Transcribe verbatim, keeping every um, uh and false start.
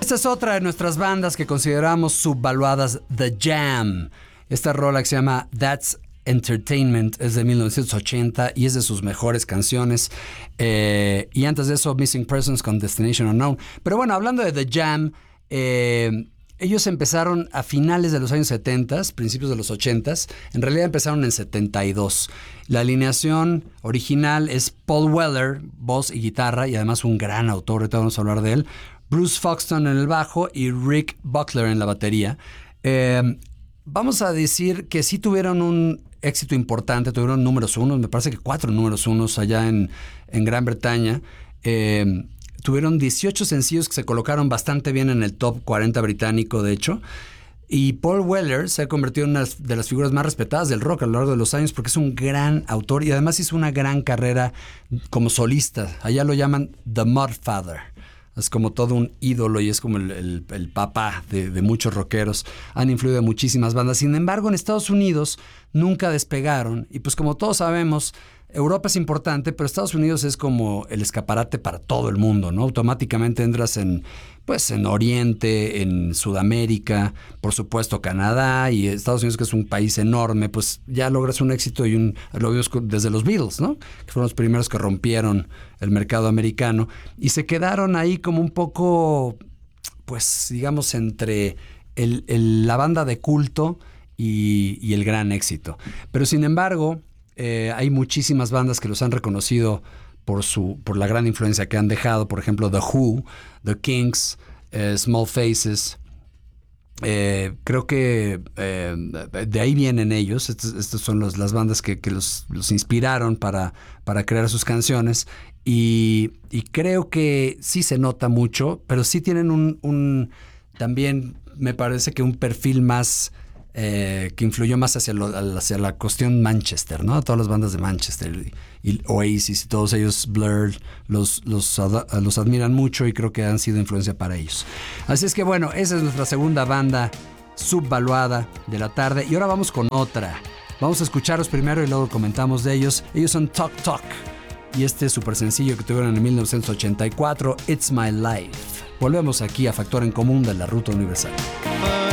Esta es otra de nuestras bandas que consideramos subvaluadas, The Jam. Esta rola que se llama That's Entertainment es de mil novecientos ochenta y es de sus mejores canciones. Eh, y antes de eso, Missing Persons con Destination Unknown. Pero bueno, hablando de The Jam, eh, ellos empezaron a finales de los años setenta, principios de los ochenta. En realidad empezaron en setenta y dos. La alineación original es Paul Weller, voz y guitarra, y además un gran autor, ahorita vamos a hablar de él. Bruce Foxton en el bajo y Rick Buckler en la batería. Eh, vamos a decir que sí tuvieron un éxito importante, tuvieron números unos, me parece que cuatro números unos allá en, en Gran Bretaña. Eh, tuvieron dieciocho sencillos que se colocaron bastante bien en el top cuarenta británico, de hecho. Y Paul Weller se ha convertido en una de las figuras más respetadas del rock a lo largo de los años porque es un gran autor y además hizo una gran carrera como solista. Allá lo llaman The Mudfather. Es como todo un ídolo y es como el, el, el papá de, de muchos rockeros. Han influido en muchísimas bandas. Sin embargo, en Estados Unidos nunca despegaron. Y pues como todos sabemos, Europa es importante, pero Estados Unidos es como el escaparate para todo el mundo, ¿no? Automáticamente entras en, pues, en Oriente, en Sudamérica, por supuesto Canadá y Estados Unidos, que es un país enorme, pues ya logras un éxito y un, lo vimos desde los Beatles, ¿no? Que fueron los primeros que rompieron el mercado americano y se quedaron ahí como un poco, pues, digamos, entre el, el, la banda de culto y, y el gran éxito. Pero sin embargo, Eh, hay muchísimas bandas que los han reconocido por su por la gran influencia que han dejado. Por ejemplo, The Who, The Kinks, eh, Small Faces. Eh, creo que eh, de ahí vienen ellos. Estas, estas son los, las bandas que, que los, los inspiraron para, para crear sus canciones. Y, y creo que sí se nota mucho, pero sí tienen un, un también me parece que un perfil más... Eh, que influyó más hacia, lo, hacia la cuestión Manchester, ¿no? Todas las bandas de Manchester y, y Oasis y todos ellos, Blur, los, los, los admiran mucho y creo que han sido influencia para ellos. Así es que bueno, esa es nuestra segunda banda subvaluada de la tarde y ahora vamos con otra. Vamos a escucharlos primero y luego comentamos de ellos. Ellos son Talk Talk y este súper sencillo que tuvieron en mil novecientos ochenta y cuatro, It's My Life. Volvemos aquí a Factor en Común de la Ruta Universal.